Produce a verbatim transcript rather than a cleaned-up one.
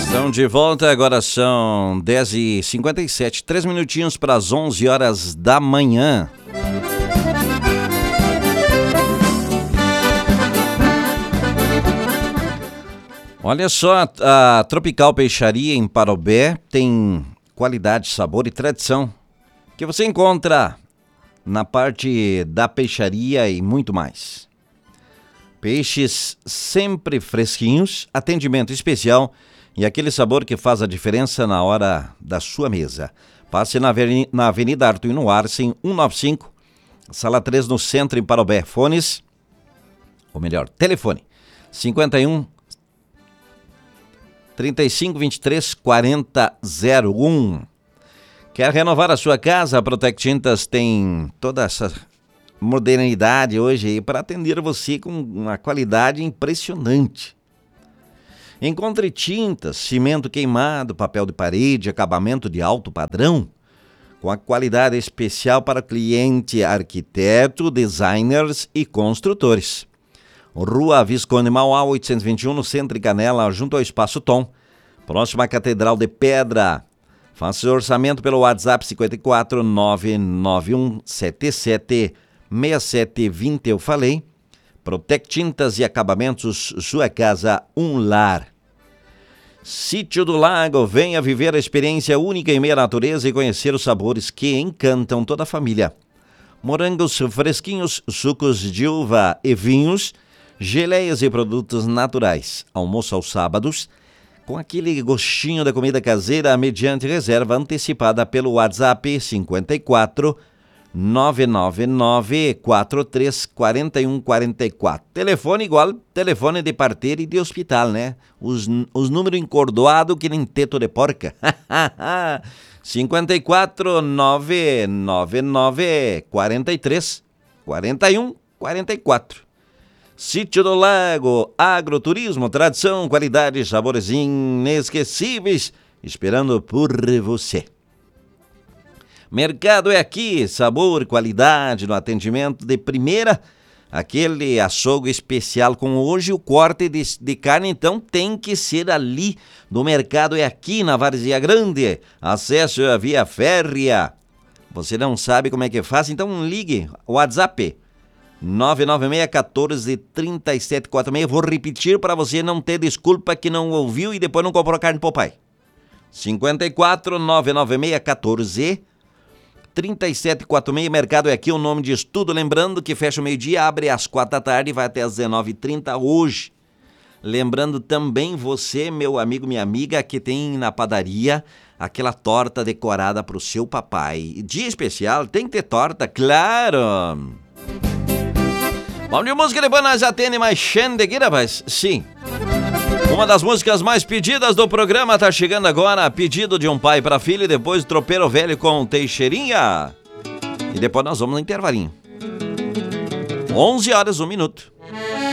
Estão de volta, agora são dez e cinquenta e sete, três minutinhos para as onze horas da manhã. Olha só, a Tropical Peixaria em Parobé tem qualidade, sabor e tradição que você encontra na parte da peixaria e muito mais. Peixes sempre fresquinhos, atendimento especial e aquele sabor que faz a diferença na hora da sua mesa. Passe na, na Avenida Artuino Arcem, cento e noventa e cinco, Sala três, no centro, em Parobé. Fones, ou melhor, telefone, cinquenta e um, trinta e cinco, vinte e três, quarenta, zero um. Quer renovar a sua casa? A Protec Tintas tem toda essa modernidade hoje aí para atender você com uma qualidade impressionante. Encontre tintas, cimento queimado, papel de parede, acabamento de alto padrão, com a qualidade especial para cliente, arquiteto, designers e construtores. Rua Visconde Mauá, oitocentos e vinte e um, no Centro e Canela, junto ao Espaço Tom, próxima à Catedral de Pedra. Faça seu orçamento pelo WhatsApp cinquenta e quatro, nove nove um sete sete seis sete dois zero, eu falei. Protec Tintas e Acabamentos, sua casa, um lar. Sítio do Lago, venha viver a experiência única em meia natureza e conhecer os sabores que encantam toda a família. Morangos fresquinhos, sucos de uva e vinhos, geleias e produtos naturais. Almoço aos sábados, com aquele gostinho da comida caseira, mediante reserva antecipada pelo WhatsApp cinquenta e quatro, nove nove nove, quatro três quatro um quatro quatro. Telefone igual telefone de parteira e de hospital, né? Os, os números encordoados que nem teto de porca. cinquenta e quatro, nove nove nove, quatro três quatro um quatro quatro. Sítio do Lago, agroturismo, tradição, qualidade, sabores inesquecíveis, esperando por você. Mercado é aqui, sabor, qualidade no atendimento de primeira, aquele açougue especial com hoje o corte de, de carne, então tem que ser ali do Mercado é aqui na Várzea Grande, acesso a via férrea. Você não sabe como é que faz? Então ligue, WhatsApp nove nove seis, um quatro, três sete quatro seis, vou repetir para você não ter desculpa que não ouviu e depois não comprou carne pro pai. cinquenta e quatro, nove nove seis, um quatro, três sete quatro seis, Mercado é aqui, o nome diz tudo. Lembrando que fecha o meio-dia, abre às quatro da tarde e vai até às dezenove e trinta hoje. Lembrando também você, meu amigo, minha amiga, que tem na padaria aquela torta decorada pro seu papai. Dia especial, tem que ter torta, claro! Vamos de música, depois nós atendemos mais gente aqui, rapaz? Sim. Uma das músicas mais pedidas do programa tá chegando agora, pedido de um pai para filho, e depois Tropeiro Velho com Teixeirinha. E depois nós vamos no intervalinho. onze horas, um minuto.